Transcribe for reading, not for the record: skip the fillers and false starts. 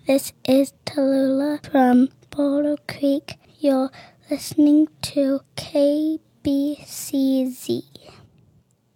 This is Tallulah from Boulder Creek. You're listening to KBCZ.